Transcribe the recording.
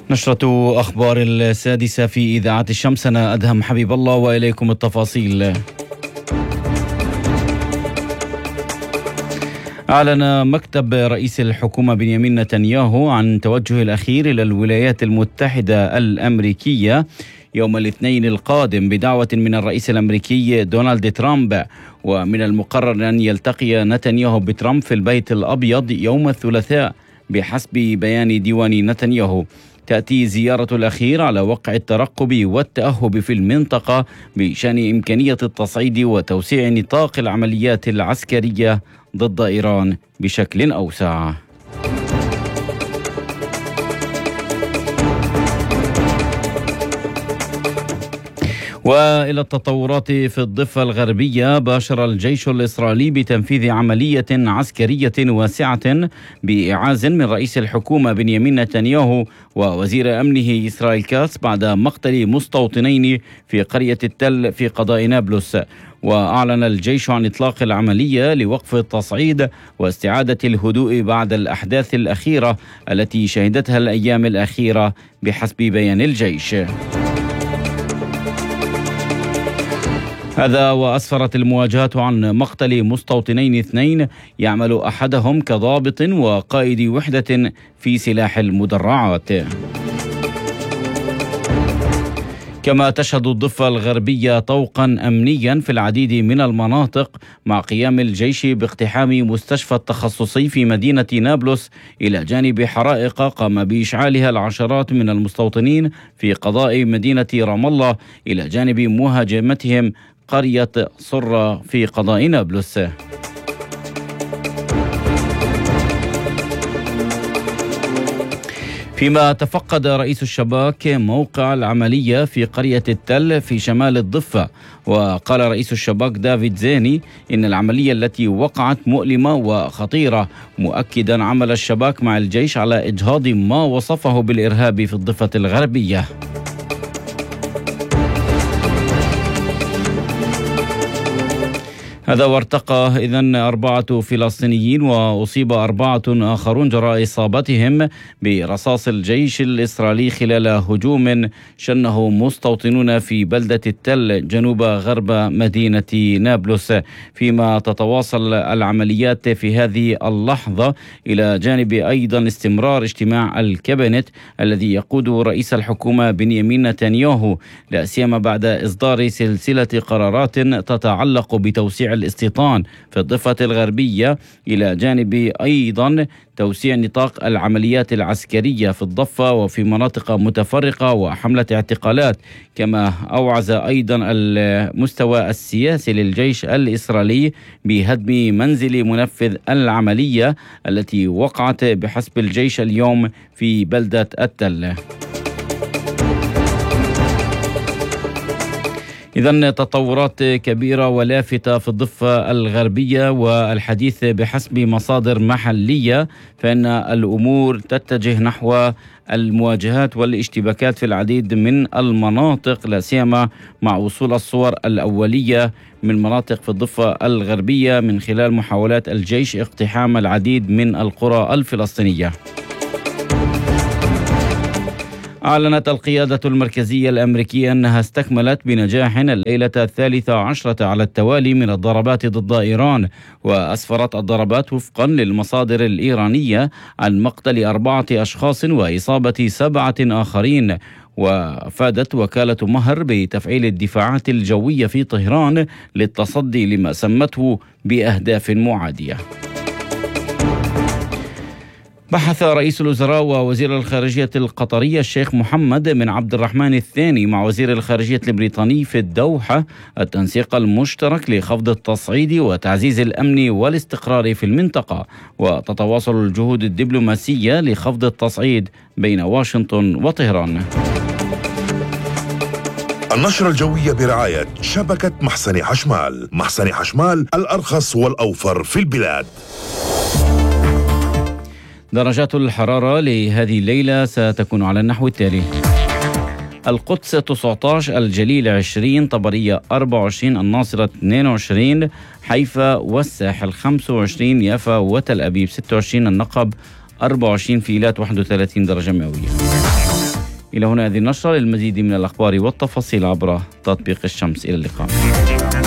نشرة أخبار السادسة في إذاعة الشمس. أنا أدهم حبيب الله وإليكم التفاصيل. أعلن مكتب رئيس الحكومة بنيامين نتنياهو عن توجهه الأخير إلى الولايات المتحدة الأمريكية يوم الاثنين القادم بدعوة من الرئيس الأمريكي دونالد ترامب، ومن المقرر أن يلتقي نتنياهو بترامب في البيت الأبيض يوم الثلاثاء بحسب بيان ديوان نتنياهو. تأتي زيارة الأخير على وقع الترقب والتأهب في المنطقة بشأن إمكانية التصعيد وتوسيع نطاق العمليات العسكرية ضد إيران بشكل أوسع. وإلى التطورات في الضفة الغربية، باشر الجيش الإسرائيلي بتنفيذ عملية عسكرية واسعة بإعاز من رئيس الحكومة بنيامين نتنياهو ووزير أمنه إسرائيل كاتس بعد مقتل مستوطنين في قرية التل في قضاء نابلس. وأعلن الجيش عن إطلاق العملية لوقف التصعيد واستعادة الهدوء بعد الأحداث الأخيرة التي شهدتها الأيام الأخيرة بحسب بيان الجيش. هذا وأسفرت المواجهات عن مقتل مستوطنين اثنين يعمل أحدهم كضابط وقائد وحدة في سلاح المدرعات. كما تشهد الضفة الغربية طوقا أمنيا في العديد من المناطق مع قيام الجيش باقتحام مستشفى التخصصي في مدينة نابلس إلى جانب حرائق قام بإشعالها العشرات من المستوطنين في قضاء مدينة رام الله إلى جانب مهاجمتهم قرية صرة في قضاء نابلس. فيما تفقد رئيس الشباك موقع العملية في قرية التل في شمال الضفة، وقال رئيس الشباك دافيد زيني إن العملية التي وقعت مؤلمة وخطيرة، مؤكدا عمل الشباك مع الجيش على إجهاض ما وصفه بالإرهاب في الضفة الغربية. هذا وارتقى إذن 4 فلسطينيين وأصيب 4 آخرون جراء إصابتهم برصاص الجيش الإسرائيلي خلال هجوم شنه مستوطنون في بلدة التل جنوب غرب مدينة نابلس. فيما تتواصل العمليات في هذه اللحظة إلى جانب أيضا استمرار اجتماع الكابينت الذي يقود رئيس الحكومة بنيامين نتنياهو، لا سيما بعد إصدار سلسلة قرارات تتعلق بتوسيع الاستيطان في الضفة الغربية، إلى جانب أيضا توسيع نطاق العمليات العسكرية في الضفة وفي مناطق متفرقة وحملة اعتقالات. كما أوعز أيضا المستوى السياسي للجيش الإسرائيلي بهدم منزل منفذ العملية التي وقعت بحسب الجيش اليوم في بلدة التل. إذن تطورات كبيرة ولافتة في الضفة الغربية، والحديث بحسب مصادر محلية فإن الأمور تتجه نحو المواجهات والاشتباكات في العديد من المناطق، لا سيما مع وصول الصور الأولية من مناطق في الضفة الغربية من خلال محاولات الجيش اقتحام العديد من القرى الفلسطينية. أعلنت القيادة المركزية الأمريكية أنها استكملت بنجاح الليلة 13 على التوالي من الضربات ضد إيران، وأسفرت الضربات وفقا للمصادر الإيرانية عن مقتل 4 أشخاص وإصابة 7 آخرين. وأفادت وكالة مهر بتفعيل الدفاعات الجوية في طهران للتصدي لما سمته بأهداف معادية. بحث رئيس الوزراء ووزير الخارجية القطري الشيخ محمد بن عبد الرحمن الثاني مع وزير الخارجية البريطاني في الدوحة التنسيق المشترك لخفض التصعيد وتعزيز الأمن والاستقرار في المنطقة، وتتواصل الجهود الدبلوماسية لخفض التصعيد بين واشنطن وطهران. النشرة الجوية برعاية شبكة محسن حشمال. محسن حشمال الأرخص والأوفر في البلاد. درجات الحرارة لهذه الليلة ستكون على النحو التالي: القدس 19، الجليل 20، طبرية 24، الناصرة 22، حيفا والساحل 25، يافا وتل أبيب 26، النقب 24، فيلات 31 درجة مئوية. إلى هنا هذه النشرة. للمزيد من الأخبار والتفاصيل عبر تطبيق الشمس. إلى اللقاء.